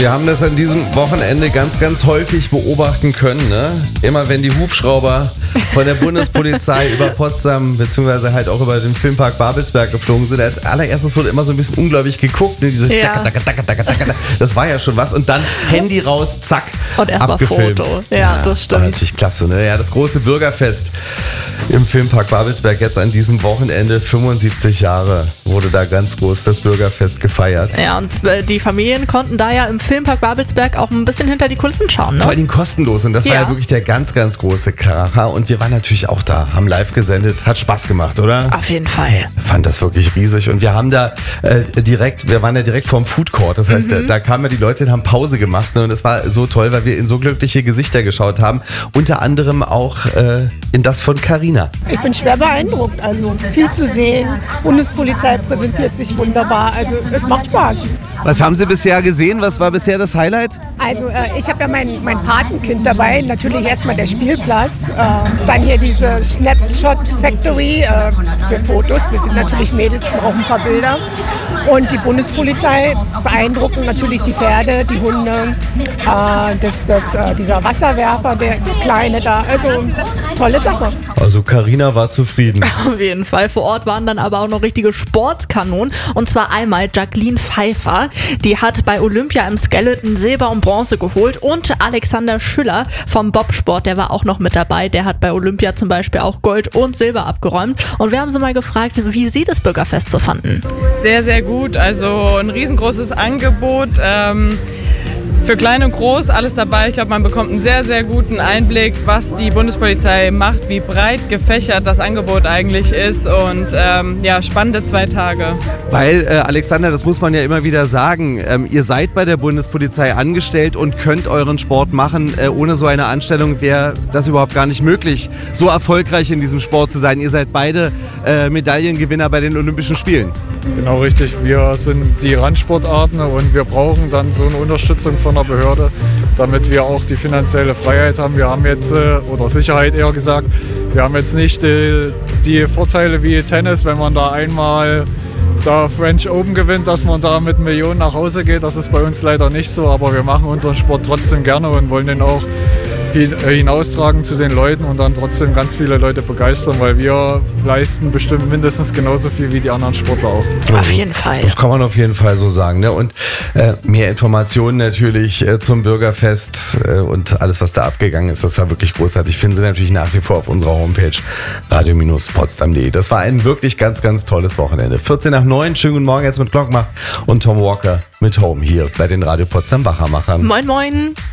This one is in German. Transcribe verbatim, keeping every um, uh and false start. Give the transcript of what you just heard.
Wir haben das an diesem Wochenende ganz, ganz häufig beobachten können. Ne? Immer wenn die Hubschrauber von der Bundespolizei über Potsdam beziehungsweise halt auch über den Filmpark Babelsberg geflogen sind, als allererstes wurde immer so ein bisschen ungläubig geguckt. Ne? Diese Ja. Dacke, Dacke, Dacke, Dacke, Dacke. Das war ja schon was. Und dann Handy raus, zack, Und erst mal abgefilmt. Foto. Ja, das War stimmt. natürlich klasse. Ne? Ja, das große Bürgerfest im Filmpark Babelsberg jetzt an diesem Wochenende, fünfundsiebzig Jahre wurde da ganz groß das Bürgerfest gefeiert. Ja, und äh, die Familien konnten da ja im Filmpark Babelsberg auch ein bisschen hinter die Kulissen schauen, Vor ne? allen Dingen kostenlos und das war Ja. ja wirklich der ganz, ganz große Kracher und wir waren natürlich auch da, haben live gesendet, hat Spaß gemacht, oder? Auf jeden Fall. Ich fand das wirklich riesig und wir haben da äh, direkt, wir waren ja direkt vorm Food Court, das heißt, da, da kamen ja die Leute und haben Pause gemacht, ne? Und es war so toll, weil wir in so glückliche Gesichter geschaut haben, unter anderem auch äh, in das von Carina. Ich bin schwer beeindruckt, also viel zu sehen. Bundespolizei präsentiert sich wunderbar, also es macht Spaß. Was haben Sie bisher gesehen? Was war bisher das Highlight? Also äh, ich habe ja mein, mein Patenkind dabei, natürlich erstmal der Spielplatz, äh, dann hier diese Snapshot Factory äh, für Fotos. Wir sind natürlich Mädels, brauchen ein paar Bilder. Und die Bundespolizei beeindrucken natürlich die Pferde, die Hunde, äh, das, das, äh, dieser Wasserwerfer, der, der Kleine da. Also tolle Sache. Also Carina war zufrieden. Auf jeden Fall. Vor Ort waren dann aber auch noch richtige Sportskanonen. Und zwar einmal Jacqueline Pfeiffer. Die hat bei Olympia im Skeleton Silber und Bronze geholt. Und Alexander Schüller vom Bobsport, der war auch noch mit dabei. Der hat bei Olympia zum Beispiel auch Gold und Silber abgeräumt. Und wir haben sie mal gefragt, wie sie das Bürgerfest so fanden. Sehr, sehr gut. Also ein riesengroßes Angebot. Ähm Für klein und groß alles dabei. Ich glaube, man bekommt einen sehr, sehr guten Einblick, was die Bundespolizei macht, wie breit gefächert das Angebot eigentlich ist und ähm, ja, spannende zwei Tage. Weil, äh, Alexander, das muss man ja immer wieder sagen, ähm, ihr seid bei der Bundespolizei angestellt und könnt euren Sport machen. Äh, ohne so eine Anstellung wäre das überhaupt gar nicht möglich, so erfolgreich in diesem Sport zu sein. Ihr seid beide äh, Medaillengewinner bei den Olympischen Spielen. Genau richtig, wir sind die Randsportarten und wir brauchen dann so eine Unterstützung von der Behörde, damit wir auch die finanzielle Freiheit haben. Wir haben jetzt, oder Sicherheit eher gesagt, wir haben jetzt nicht die, die Vorteile wie Tennis, wenn man da einmal da French Open gewinnt, dass man da mit Millionen nach Hause geht. Das ist bei uns leider nicht so, aber wir machen unseren Sport trotzdem gerne und wollen den auch hinaustragen zu den Leuten und dann trotzdem ganz viele Leute begeistern, weil wir leisten bestimmt mindestens genauso viel wie die anderen Sportler auch. Auf jeden Fall. Das kann man auf jeden Fall so sagen. Ne? Und äh, mehr Informationen natürlich äh, zum Bürgerfest äh, und alles, was da abgegangen ist, das war wirklich großartig. Finden Sie natürlich nach wie vor auf unserer Homepage radio Bindestrich potsdam punkt de. Das war ein wirklich ganz, ganz tolles Wochenende. vierzehn nach neun, schönen guten Morgen jetzt mit Glockmach und Tom Walker mit Home hier bei den Radio Potsdam Wachermachern. Moin, moin.